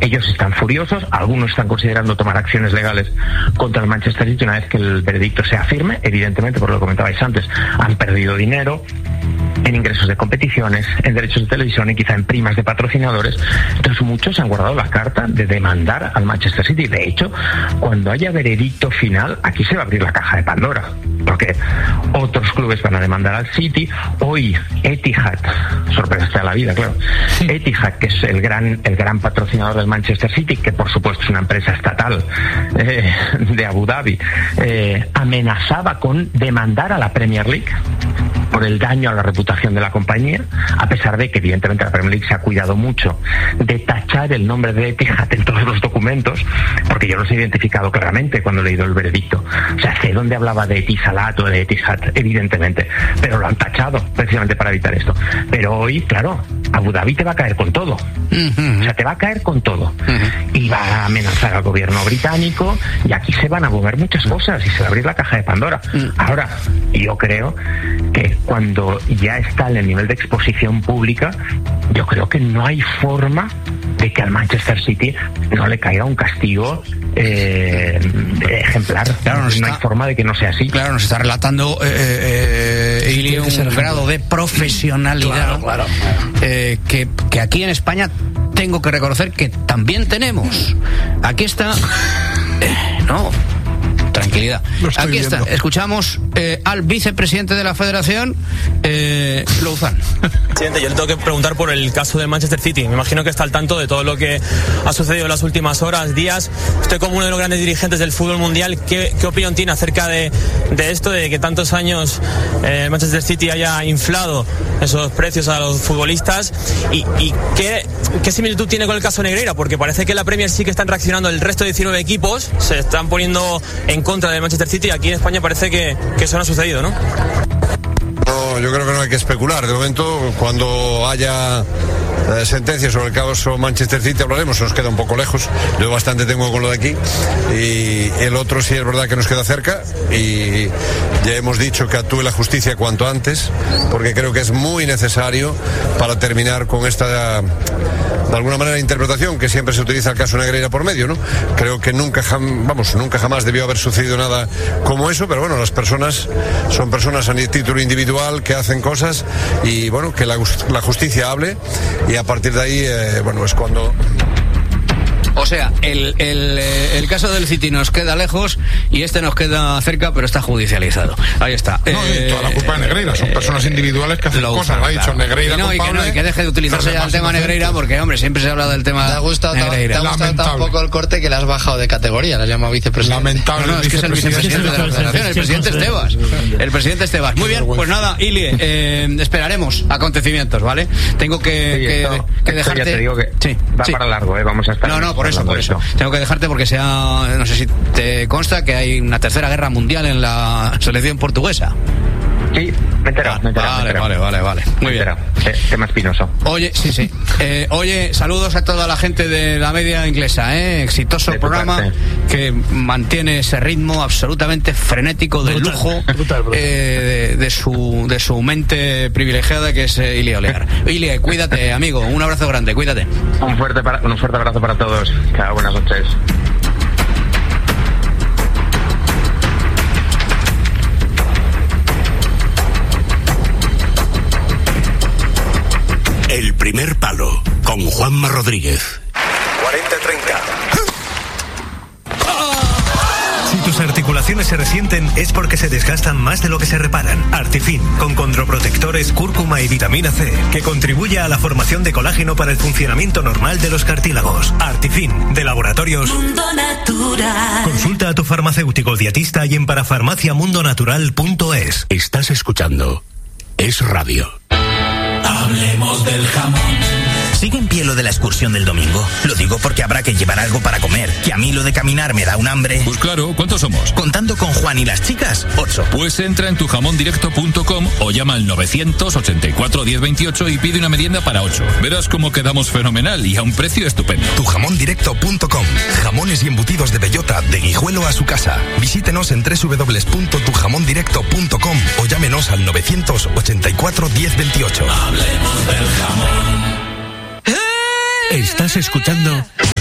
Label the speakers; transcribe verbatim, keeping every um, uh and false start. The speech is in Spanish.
Speaker 1: Ellos están furiosos, algunos están considerando tomar acciones legales contra el Manchester City una vez que el veredicto sea firme. Evidentemente, por lo que comentabais antes, han perdido dinero en ingresos de competiciones, en derechos de televisión y quizá en primas de patrocinadores. Entonces muchos han guardado la carta de demandar al Manchester City. De hecho, cuando haya veredicto final, aquí se va a abrir la caja de Pandora, porque otros clubes van a demandar al City. Hoy Etihad, sorpresa a la vida, claro, Etihad, que es el gran el gran patrocinador del Manchester City, que por supuesto es una empresa estatal eh, de Abu Dhabi, eh, amenazaba con demandar a la Premier League por el daño a la reputación de la compañía, a pesar de que evidentemente la Premier League se ha cuidado mucho de tachar el nombre de Etihad en todos los documentos, porque yo los he identificado claramente cuando he leído el veredicto. O sea, sé dónde hablaba de Etisalat o de Etihad, evidentemente, pero lo han tachado precisamente para evitar esto. Pero hoy, claro, Abu Dhabi te va a caer con todo. Uh-huh. O sea, te va a caer con todo. Uh-huh. Y va a amenazar al gobierno británico, y aquí se van a mover muchas cosas y se va a abrir la caja de Pandora. Uh-huh. Ahora, yo creo que cuando ya está en el nivel de exposición pública, yo creo que no hay forma de que al Manchester City no le caiga un castigo eh, ejemplar. Claro, no está, hay forma de que no sea así.
Speaker 2: Claro, nos está relatando eh, eh, Ili, un ejemplo. grado de profesionalidad, claro, claro, claro. Eh, que, que aquí en España tengo que reconocer que también tenemos. Aquí está... Eh, no... Tranquilidad. Aquí viendo. Está. Escuchamos eh, al vicepresidente de la Federación, eh, Louzán.
Speaker 3: Presidente, yo le tengo que preguntar por el caso del Manchester City. Me imagino que está al tanto de todo lo que ha sucedido en las últimas horas, días. Usted, como uno de los grandes dirigentes del fútbol mundial, ¿qué, qué opinión tiene acerca de, de esto, de que tantos años eh, Manchester City haya inflado esos precios a los futbolistas? ¿Y, y qué, qué similitud tiene con el caso Negreira? Porque parece que la Premier sí que están reaccionando, el resto de diecinueve equipos se están poniendo en contra del Manchester City. Aquí en España parece que, que eso no ha sucedido, ¿no?
Speaker 4: No, yo creo que no hay que especular. De momento, cuando haya eh, sentencias sobre el caso Manchester City hablaremos. Nos queda un poco lejos. Yo bastante tengo con lo de aquí. Y el otro sí es verdad que nos queda cerca. Y ya hemos dicho que actúe la justicia cuanto antes, porque creo que es muy necesario para terminar con esta, de alguna manera, interpretación que siempre se utiliza el caso Negreira por medio, ¿no? Creo que nunca, jam, vamos, nunca jamás debió haber sucedido nada como eso, pero bueno, las personas son personas a título individual que hacen cosas y bueno, que la, la justicia hable y a partir de ahí, eh, bueno, es cuando...
Speaker 2: O sea, el, el, el caso del City nos queda lejos y este nos queda cerca, pero está judicializado. Ahí está.
Speaker 5: No, eh, toda la culpa de Negreira. Son eh, personas individuales que hacen
Speaker 2: lo
Speaker 5: cosas. Lo ha dicho Negreira.
Speaker 2: Y no, y que, no, y que deje de utilizarse ya el tema Negreira, porque, hombre, siempre se habla del tema
Speaker 6: Negreira. ¿Te ha gustado, Negreira? ¿Te ha gustado tampoco el corte que le has bajado de categoría? Le has llamado vicepresidente.
Speaker 5: Lamentable.
Speaker 2: No, no, es que es el vicepresidente de la Federación, el presidente Estebas. El presidente Estebas. Muy bien, pues nada, Ilie, eh, esperaremos acontecimientos, ¿vale? Tengo que,
Speaker 1: sí,
Speaker 2: que,
Speaker 1: esto,
Speaker 2: que
Speaker 1: esto
Speaker 2: dejarte.
Speaker 1: Ya te digo que
Speaker 2: sí,
Speaker 1: va
Speaker 2: sí.
Speaker 1: para largo, ¿eh? Vamos a estar.
Speaker 2: No, no, por eso, por eso. Tengo que dejarte porque sea, no sé si te consta que hay una tercera guerra mundial en la selección portuguesa.
Speaker 1: Sí, me he enterado, me he enterado,
Speaker 2: vale,
Speaker 1: me he enterado.
Speaker 2: vale, vale, vale. Muy bien.
Speaker 1: Eh, tema espinoso.
Speaker 2: Oye, sí, sí. Eh, oye, saludos a toda la gente de la media inglesa, ¿eh? Exitoso de programa parte. Que mantiene ese ritmo absolutamente frenético de brutal, lujo brutal, brutal. Eh, de, de su de su mente privilegiada que es eh, Ilie Olear. Ilie, cuídate, amigo. Un abrazo grande, cuídate.
Speaker 1: Un fuerte, para, un fuerte abrazo para todos. Chao, buenas noches.
Speaker 7: El primer palo, con Juanma Rodríguez.
Speaker 8: cuarenta treinta.
Speaker 9: Si tus articulaciones se resienten es porque se desgastan más de lo que se reparan. Artifin, con condroprotectores, cúrcuma y vitamina C, que contribuye a la formación de colágeno para el funcionamiento normal de los cartílagos. Artifin, de Laboratorios
Speaker 10: Mundo Natural.
Speaker 9: Consulta a tu farmacéutico dietista y en parafarmaciamundonatural punto es.
Speaker 7: Estás escuchando Es Radio.
Speaker 10: Hablemos del jamón.
Speaker 11: ¿Sigue en pie lo de la excursión del domingo? Lo digo porque habrá que llevar algo para comer, que a mí lo de caminar me da un hambre.
Speaker 12: Pues claro, ¿cuántos somos?
Speaker 11: Contando con Juan y las chicas, ocho.
Speaker 12: Pues entra en tu jamón directo punto com o llama al novecientos ochenta y cuatro diez veintiocho y pide una merienda para ocho. Verás cómo quedamos fenomenal y a un precio estupendo.
Speaker 13: tu jamón directo punto com. Jamones y embutidos de bellota de Guijuelo a su casa. Visítenos en doble u doble u doble u punto tu jamón directo punto com o llámenos al novecientos ochenta y cuatro diez veintiocho.
Speaker 10: Hablemos del jamón.
Speaker 7: Estás escuchando